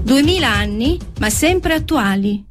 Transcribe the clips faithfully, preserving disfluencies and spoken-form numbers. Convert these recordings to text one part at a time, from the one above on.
Duemila anni, ma sempre attuali.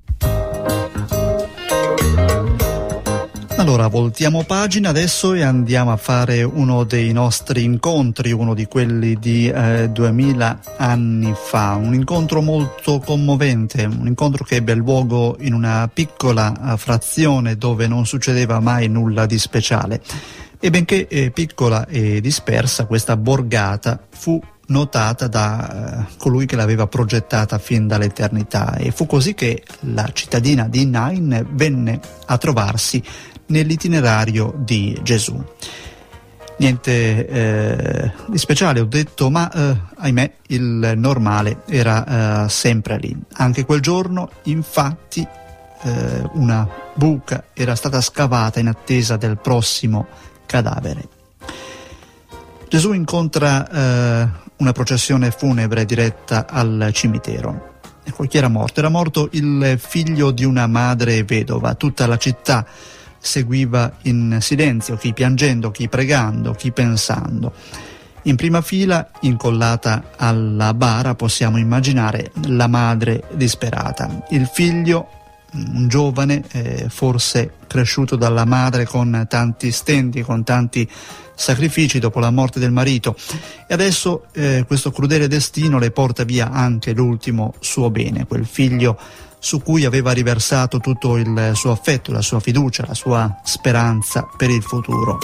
Allora, voltiamo pagina adesso e andiamo a fare uno dei nostri incontri, uno di quelli di eh, duemila anni fa, un incontro molto commovente, un incontro che ebbe luogo in una piccola frazione dove non succedeva mai nulla di speciale. E benché eh, piccola e dispersa, questa borgata fu notata da eh, colui che l'aveva progettata fin dall'eternità, e fu così che la cittadina di Nain venne a trovarsi nell'itinerario di Gesù. Niente eh, di speciale, ho detto, ma eh, ahimè il normale era eh, sempre lì. Anche quel giorno, infatti, eh, una buca era stata scavata in attesa del prossimo cadavere. Gesù incontra eh, una processione funebre diretta al cimitero. Ecco, chi era morto? Era morto il figlio di una madre vedova. Tutta la città seguiva in silenzio, chi piangendo, chi pregando, chi pensando. In prima fila, incollata alla bara, possiamo immaginare la madre disperata. Il figlio, un giovane, eh, forse cresciuto dalla madre con tanti stenti, con tanti sacrifici dopo la morte del marito, e adesso eh, questo crudele destino le porta via anche l'ultimo suo bene, quel figlio su cui aveva riversato tutto il suo affetto, la sua fiducia, la sua speranza per il futuro.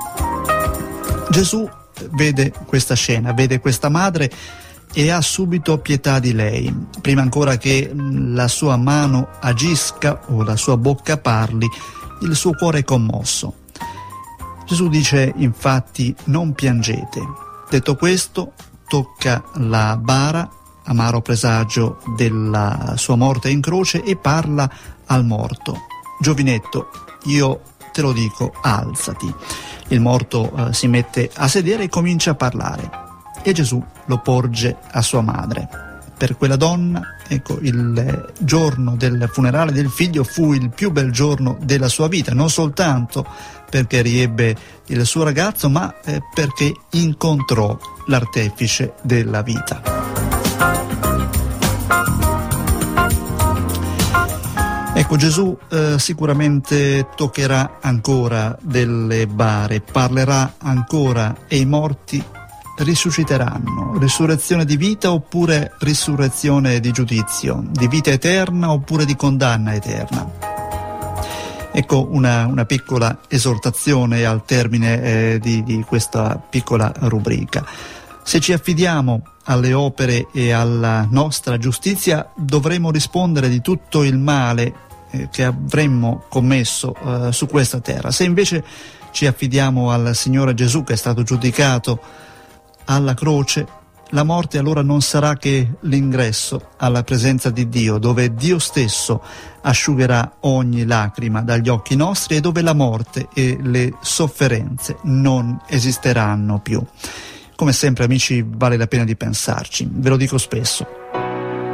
Gesù vede questa scena, vede questa madre e ha subito pietà di lei. Prima ancora che la sua mano agisca o la sua bocca parli, il suo cuore è commosso. Gesù dice infatti: non piangete. Detto questo, tocca la bara, amaro presagio della sua morte in croce, e parla al morto: giovinetto, io te lo dico, alzati. Il morto eh, si mette a sedere e comincia a parlare, e Gesù lo porge a sua madre. Per quella donna, ecco, il giorno del funerale del figlio fu il più bel giorno della sua vita, non soltanto perché riebbe il suo ragazzo, ma eh, perché incontrò l'artefice della vita. Ecco, Gesù eh, sicuramente toccherà ancora delle bare, parlerà ancora, e i morti risusciteranno. Risurrezione di vita oppure risurrezione di giudizio, di vita eterna oppure di condanna eterna. Ecco una, una piccola esortazione al termine eh, di, di questa piccola rubrica. Se ci affidiamo alle opere e alla nostra giustizia, dovremo rispondere di tutto il male eh, che avremmo commesso eh, su questa terra. Se invece ci affidiamo al Signore Gesù, che è stato giudicato alla croce, la morte allora non sarà che l'ingresso alla presenza di Dio, dove Dio stesso asciugherà ogni lacrima dagli occhi nostri, e dove la morte e le sofferenze non esisteranno più. Come sempre, amici, vale la pena di pensarci, ve lo dico spesso.